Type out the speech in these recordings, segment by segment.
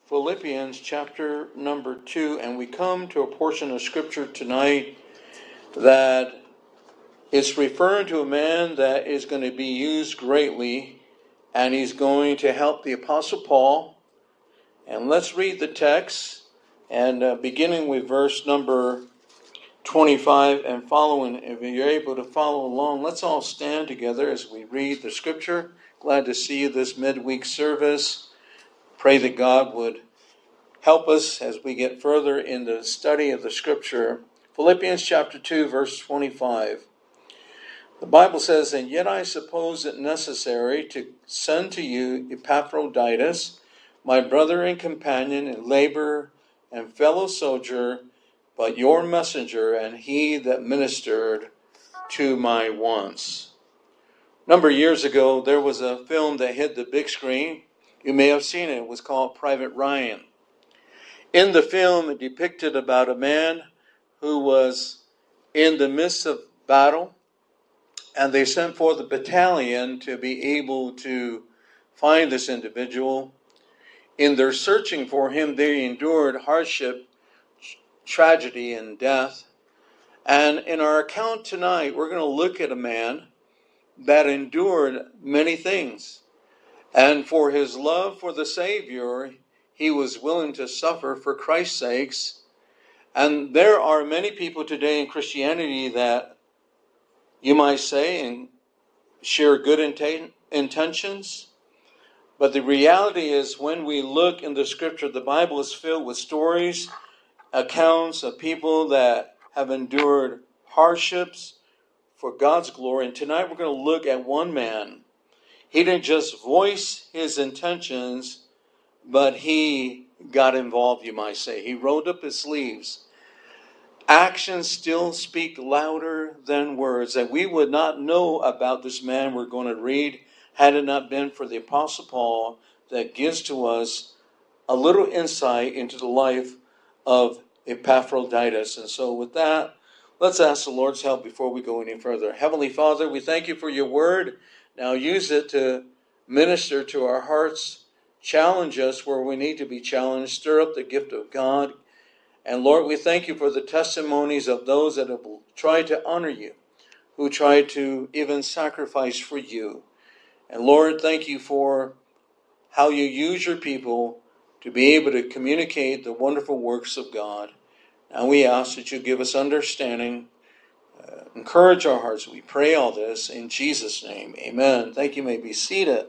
Philippians chapter number 2, and we come to a portion of scripture tonight that is referring to a man that is going to be used greatly, and he's going to help the Apostle Paul. And let's read the text, and beginning with verse number 25 and following. If you're able to follow along, let's all stand together as we read the scripture. Glad to see you this midweek service. Pray that God would help us as we get further in the study of the scripture. Philippians chapter 2, verse 25. The Bible says, "And yet I suppose it necessary to send to you Epaphroditus, my brother and companion in labor and fellow soldier, but your messenger and he that ministered to my wants." A number of years ago, there was a film that hit the big screen. You may have seen it. It was called Private Ryan. In the film, it depicted about a man who was in the midst of battle, and they sent forth a battalion to be able to find this individual. In their searching for him, they endured hardship, tragedy, and death. And in our account tonight, we're going to look at a man that endured many things. And for his love for the Savior, he was willing to suffer for Christ's sakes. And there are many people today in Christianity that you might say and share good intentions. But the reality is, when we look in the scripture, the Bible is filled with stories, accounts of people that have endured hardships for God's glory. And tonight we're going to look at one man. He didn't just voice his intentions, but he got involved, you might say. He rolled up his sleeves. Actions still speak louder than words. And we would not know about this man we're going to read had it not been for the Apostle Paul that gives to us a little insight into the life of Epaphroditus. And so with that, let's ask the Lord's help before we go any further. Heavenly Father, we thank you for your word. Now use it to minister to our hearts, challenge us where we need to be challenged, stir up the gift of God. And Lord, we thank you for the testimonies of those that have tried to honor you, who tried to even sacrifice for you. And Lord, thank you for how you use your people to be able to communicate the wonderful works of God. And we ask that you give us understanding, encourage our hearts. We pray all this in Jesus' name. Amen. Thank you. You may be seated.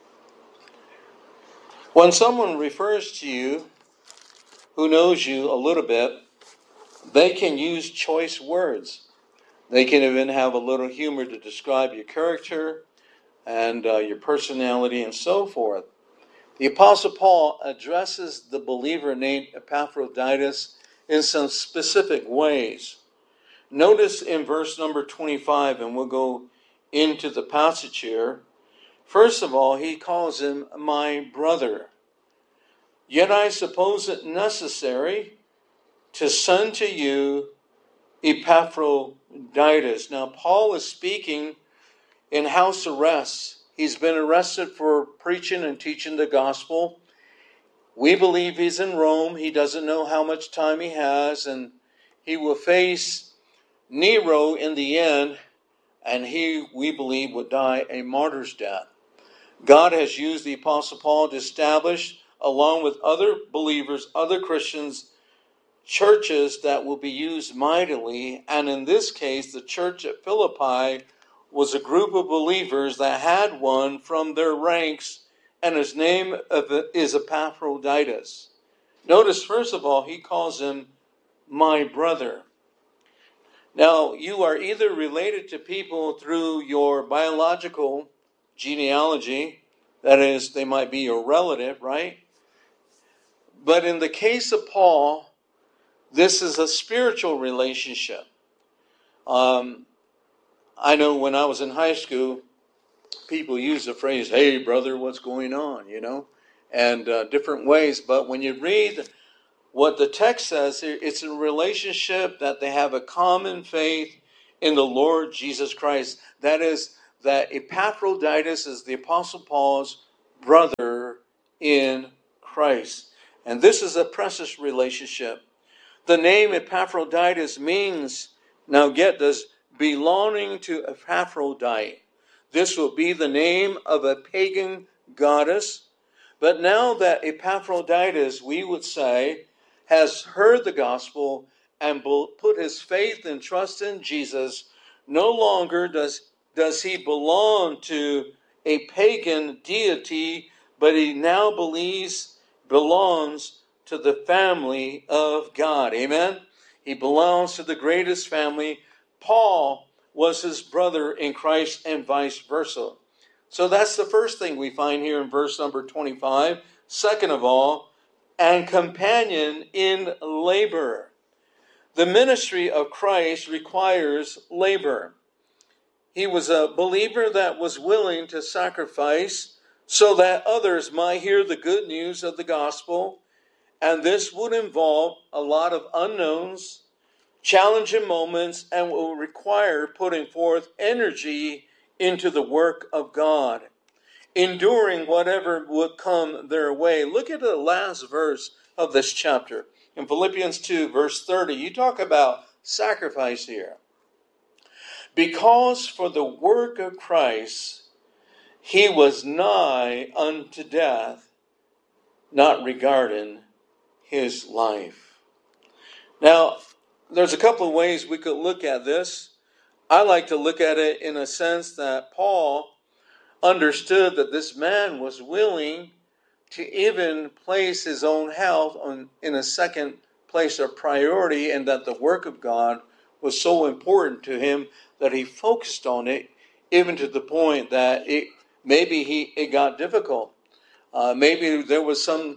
When someone refers to you who knows you a little bit, they can use choice words. They can even have a little humor to describe your character and your personality and so forth. The Apostle Paul addresses the believer named Epaphroditus in some specific ways. Notice in verse number 25, and we'll go into the passage here. First of all, he calls him my brother. Yet I suppose it necessary to send to you Epaphroditus. Now, Paul is speaking in house arrest. He's been arrested for preaching and teaching the gospel. We believe he's in Rome. He doesn't know how much time he has, and he will face Nero in the end, and he, we believe, would die a martyr's death. God has used the Apostle Paul to establish, along with other believers, other Christians, churches that will be used mightily. And in this case, the church at Philippi was a group of believers that had one from their ranks, and his name is Epaphroditus. Notice, first of all, he calls him my brother. Now, you are either related to people through your biological genealogy, that is, they might be your relative, right? But in the case of Paul, this is a spiritual relationship. I know when I was in high school, people use the phrase, "Hey, brother, what's going on?" And different ways. But when you read what the text says here, it's a relationship that they have a common faith in the Lord Jesus Christ. That is, that Epaphroditus is the Apostle Paul's brother in Christ. And this is a precious relationship. The name Epaphroditus means, now get this, belonging to Epaphrodite. This will be the name of a pagan goddess. But now that Epaphroditus, we would say, has heard the gospel and put his faith and trust in Jesus, no longer does he belong to a pagan deity, but he now belongs to the family of God. Amen? He belongs to the greatest family. Paul was his brother in Christ and vice versa. So that's the first thing we find here in verse number 25. Second of all, and companion in labor. The ministry of Christ requires labor. He was a believer that was willing to sacrifice so that others might hear the good news of the gospel. And this would involve a lot of unknowns, challenging moments, and will require putting forth energy into the work of God, enduring whatever would come their way. Look at the last verse of this chapter. In Philippians 2, verse 30, you talk about sacrifice here. Because for the work of Christ, he was nigh unto death, not regarding his life. Now, there's a couple of ways we could look at this. I like to look at it in a sense that Paul understood that this man was willing to even place his own health in a second place of priority, and that the work of God was so important to him that he focused on it, even to the point that it got difficult. Maybe there was some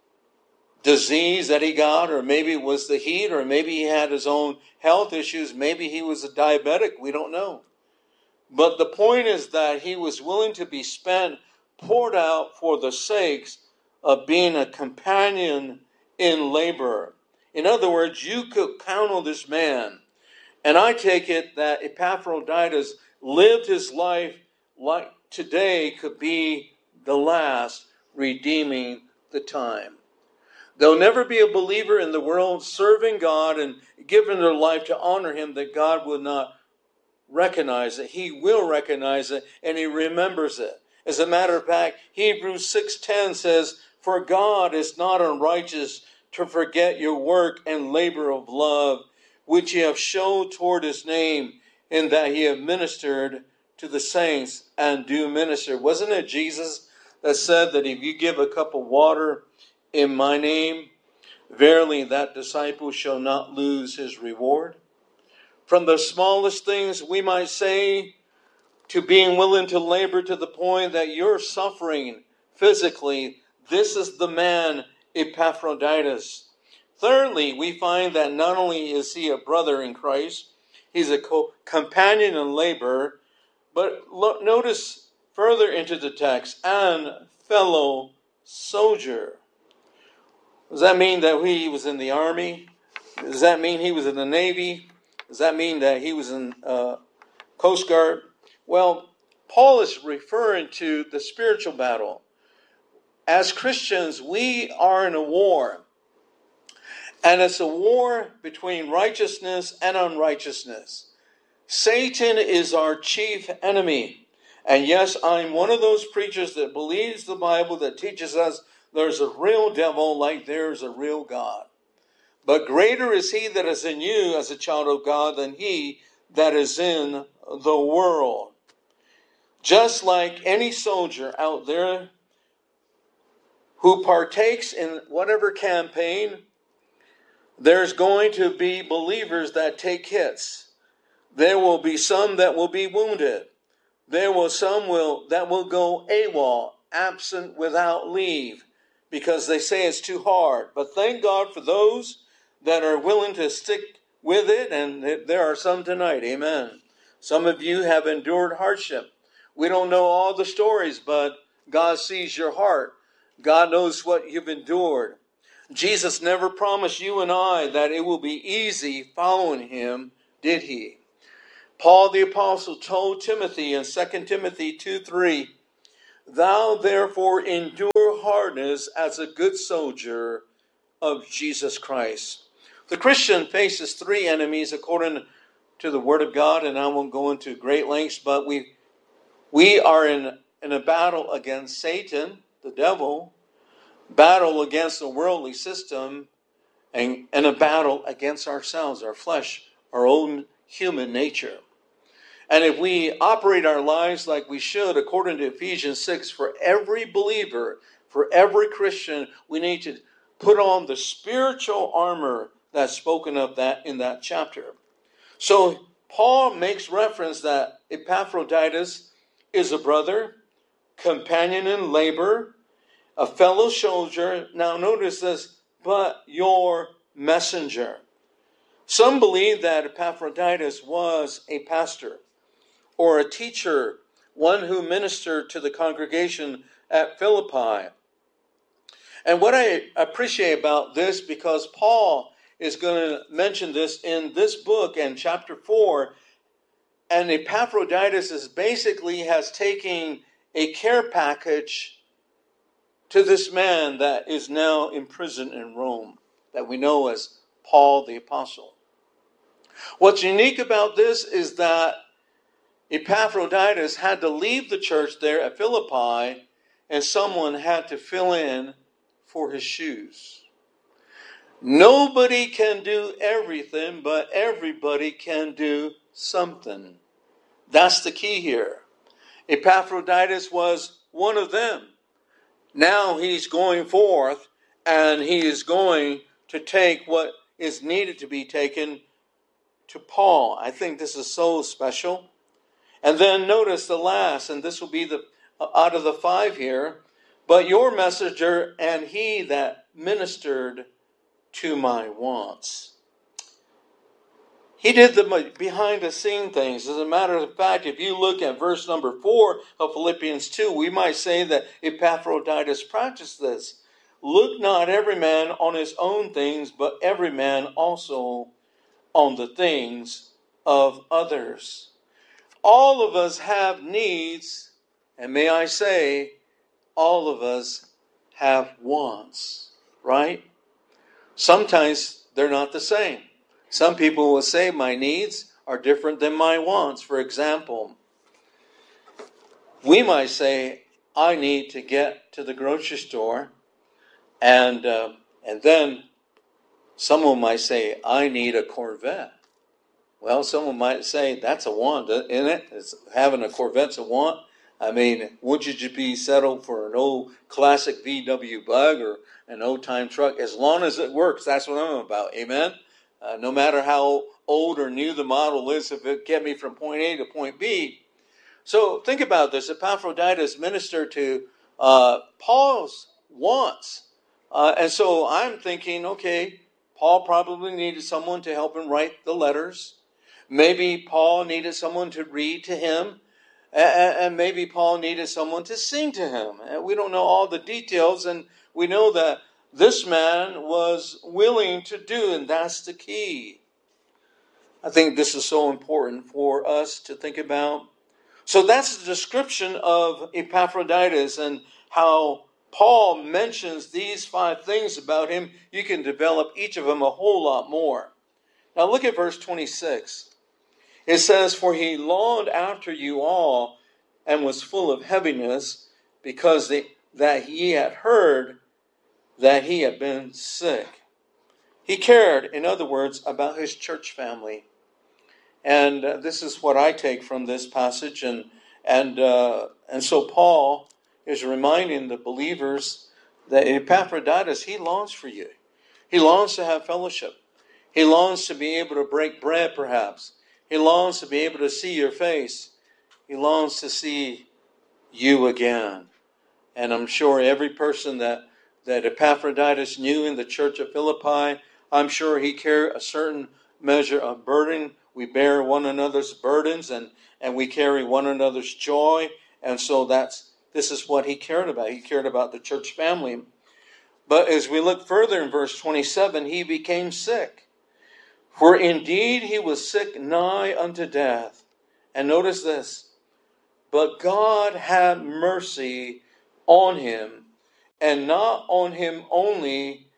disease that he got, or maybe it was the heat, or maybe he had his own health issues. Maybe he was a diabetic. We don't know. But the point is that he was willing to be spent, poured out for the sakes of being a companion in labor. In other words, you could count on this man. And I take it that Epaphroditus lived his life like today could be the last, redeeming the time. There'll never be a believer in the world serving God and giving their life to honor him that God will not recognize it. He will recognize it, and he remembers it. As a matter of fact, Hebrews 6:10 says, "For God is not unrighteous to forget your work and labor of love, which ye have showed toward his name, in that ye have ministered to the saints and do minister." Wasn't it Jesus that said that if you give a cup of water in my name, verily that disciple shall not lose his reward? From the smallest things, we might say, to being willing to labor to the point that you're suffering physically, this is the man Epaphroditus. Thirdly, we find that not only is he a brother in Christ, he's a companion in labor, but notice further into the text, and fellow soldier. Does that mean that he was in the army? Does that mean he was in the Navy? Does that mean that he was in Coast Guard? Well, Paul is referring to the spiritual battle. As Christians, we are in a war. And it's a war between righteousness and unrighteousness. Satan is our chief enemy. And yes, I'm one of those preachers that believes the Bible, that teaches us there's a real devil like there's a real God. But greater is he that is in you as a child of God than he that is in the world. Just like any soldier out there who partakes in whatever campaign, there's going to be believers that take hits. There will be some that will be wounded. There will some that will go AWOL, absent without leave, because they say it's too hard. But thank God for those that are willing to stick with it, and there are some tonight. Amen. Some of you have endured hardship. We don't know all the stories, but God sees your heart. God knows what you've endured. Jesus never promised you and I that it will be easy following him, did he? Paul the apostle told Timothy in 2 Timothy 2:3, "Thou therefore endure hardness as a good soldier of Jesus Christ. The Christian faces three enemies according to the Word of God, and I won't go into great lengths, but we are in a battle against Satan, the devil, battle against the worldly system, and a battle against ourselves, our flesh, our own human nature. And if we operate our lives like we should, according to Ephesians 6, for every believer, for every Christian, we need to put on the spiritual armor that's spoken of that in that chapter. So Paul makes reference that Epaphroditus is a brother, companion in labor, a fellow soldier. Now notice this, but your messenger. Some believe that Epaphroditus was a pastor or a teacher, one who ministered to the congregation at Philippi. And what I appreciate about this, because Paul is going to mention this in this book in chapter 4, and Epaphroditus is basically has taken a care package to this man that is now imprisoned in Rome, that we know as Paul the Apostle. What's unique about this is that Epaphroditus had to leave the church there at Philippi, and someone had to fill in for his shoes. Nobody can do everything, but everybody can do something. That's the key here. Epaphroditus was one of them. Now he's going forth, and he is going to take what is needed to be taken to Paul. I think this is so special. And then notice the last, and this will be the out of the 5 here, but your messenger and he that ministered to my wants. He did the behind the scene things. As a matter of fact, if you look at verse number 4 of Philippians 2, we might say that Epaphroditus practiced this. Look not every man on his own things, but every man also on the things of others. All of us have needs, and may I say, all of us have wants, right? Sometimes they're not the same. Some people will say my needs are different than my wants. For example, we might say, I need to get to the grocery store, and then someone might say, I need a Corvette. Well, someone might say, that's a want, isn't it? Having a Corvette's a want. I mean, would you just be settled for an old classic VW Bug or an old-time truck? As long as it works, that's what I'm about, amen? No matter how old or new the model is, if it get me from point A to point B. So think about this. Epaphroditus ministered to Paul's wants. And so I'm thinking, okay, Paul probably needed someone to help him write the letters. Maybe Paul needed someone to read to him. And maybe Paul needed someone to sing to him. And we don't know all the details. And we know that this man was willing to do, and that's the key. I think this is so important for us to think about. So that's the description of Epaphroditus and how Paul mentions these 5 things about him. You can develop each of them a whole lot more. Now look at verse 26. It says, for he longed after you all and was full of heaviness because that he had heard that he had been sick. He cared, in other words, about his church family. And this is what I take from this passage. And so Paul is reminding the believers that Epaphroditus, he longs for you. He longs to have fellowship. He longs to be able to break bread, perhaps. He longs to be able to see your face. He longs to see you again. And I'm sure every person that Epaphroditus knew in the church of Philippi, I'm sure he carried a certain measure of burden. We bear one another's burdens and we carry one another's joy. And so this is what he cared about. He cared about the church family. But as we look further in verse 27, he became sick. For indeed he was sick nigh unto death. And notice this. But God had mercy on him, and not on him only,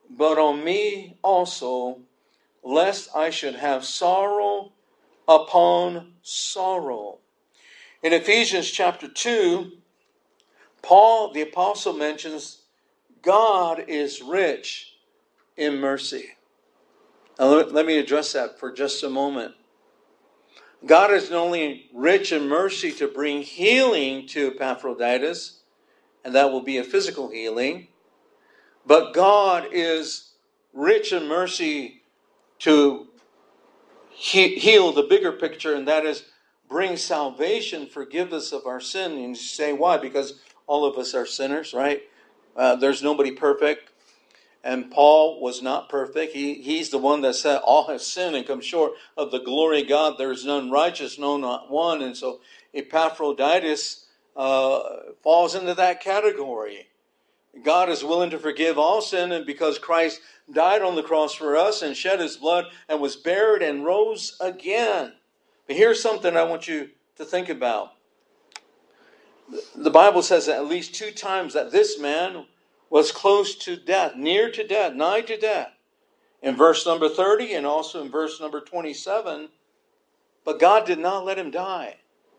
but on me also, lest I should have sorrow upon sorrow. In Ephesians chapter 2, Paul the apostle mentions God is rich in mercy. Now let me address that for just a moment. God is not only rich in mercy to bring healing to Epaphroditus, and that will be a physical healing, but God is rich in mercy to heal the bigger picture, and that is bring salvation, forgive us of our sin. And you say, why? Because all of us are sinners, right? There's nobody perfect. And Paul was not perfect. He's the one that said, all have sinned and come short of the glory of God. There is none righteous, no, not one. And so Epaphroditus falls into that category. God is willing to forgive all sin, and because Christ died on the cross for us and shed his blood and was buried and rose again. But here's something I want you to think about. The Bible says at least 2 times that this man was close to death, near to death, nigh to death. In verse number 30 and also in verse number 27, but God did not let him die.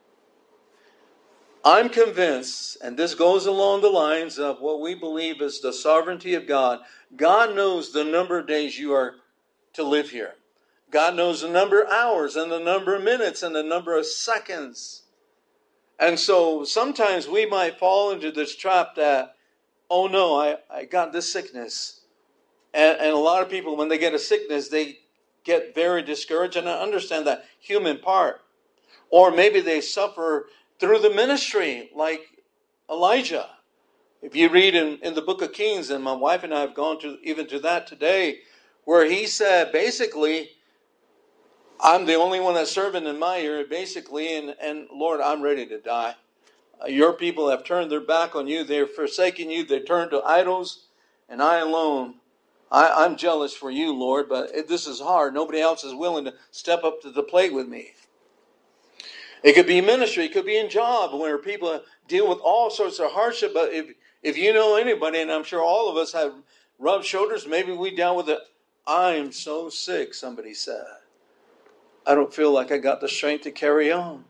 I'm convinced, and this goes along the lines of what we believe is the sovereignty of God. God knows the number of days you are to live here. God knows the number of hours and the number of minutes and the number of seconds. And so sometimes we might fall into this trap that, oh no, I got this sickness. And a lot of people, when they get a sickness, they get very discouraged. And I understand that human part. Or maybe they suffer through the ministry, like Elijah. If you read in the book of Kings, and my wife and I have gone to even to that today, where he said, basically, I'm the only one that's serving in my area, basically, and Lord, I'm ready to die. Your people have turned their back on you. They're forsaking you. They turned to idols, and I alone, I'm jealous for you, Lord, but this is hard. Nobody else is willing to step up to the plate with me. It could be ministry. It could be in job where people deal with all sorts of hardship. But if you know anybody, and I'm sure all of us have rubbed shoulders, maybe we dealt with it. I'm so sick, somebody said. I don't feel like I got the strength to carry on.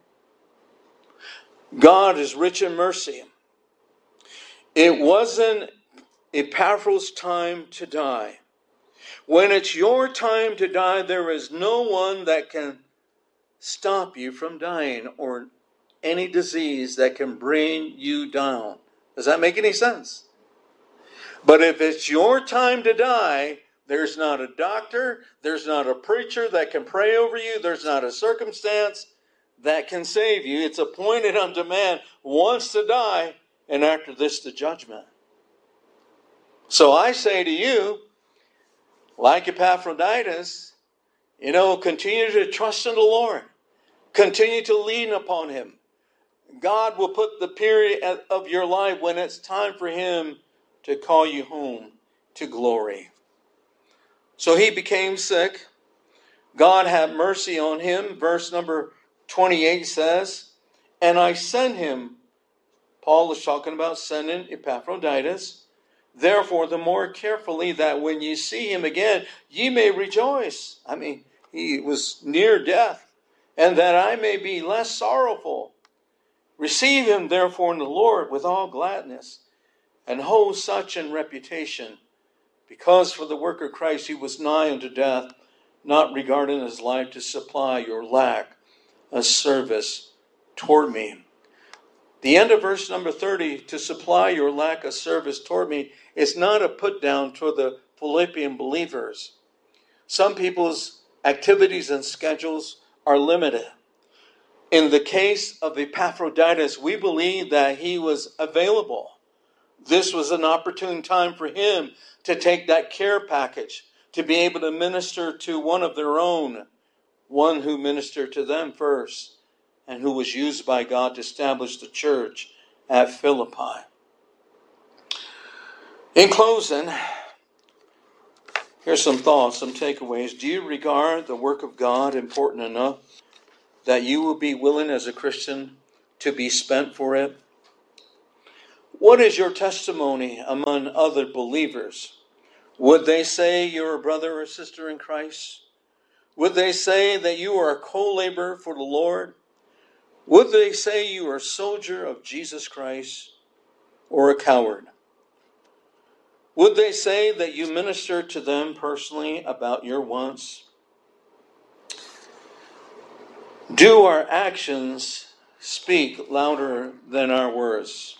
God is rich in mercy. It wasn't Epaphras' time to die. When it's your time to die, there is no one that can stop you from dying, or any disease that can bring you down. Does that make any sense? But if it's your time to die, there's not a doctor, there's not a preacher that can pray over you, there's not a circumstance that can save you. It's appointed unto man once to die, and after this the judgment. So I say to you, like Epaphroditus, continue to trust in the Lord. Continue to lean upon him. God will put the period of your life when it's time for him to call you home to glory. So he became sick. God had mercy on him. Verse number 28 says, and I sent him. Paul is talking about sending Epaphroditus. Therefore, the more carefully, that when you see him again, ye may rejoice. He was near death. And that I may be less sorrowful. Receive him therefore in the Lord with all gladness, and hold such in reputation, because for the work of Christ he was nigh unto death, not regarding his life to supply your lack of service toward me. The end of verse number 30, to supply your lack of service toward me, is not a put down toward the Philippian believers. Some people's activities and schedules are limited. In the case of Epaphroditus, we believe that he was available. This was an opportune time for him to take that care package, to be able to minister to one of their own, one who ministered to them first, and who was used by God to establish the church at Philippi. In closing, here's some thoughts, some takeaways. Do you regard the work of God important enough that you will be willing as a Christian to be spent for it? What is your testimony among other believers? Would they say you're a brother or sister in Christ? Would they say that you are a co-laborer for the Lord? Would they say you are a soldier of Jesus Christ or a coward? Would they say that you minister to them personally about your wants? Do our actions speak louder than our words?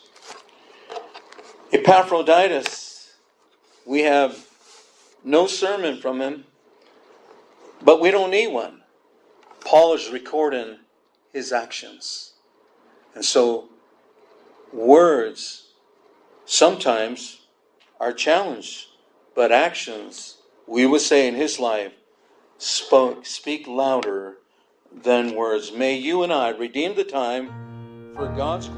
Epaphroditus, we have no sermon from him, but we don't need one. Paul is recording his actions. And so words sometimes are challenged, but actions, we would say in his life, speak louder than words. May you and I redeem the time for God's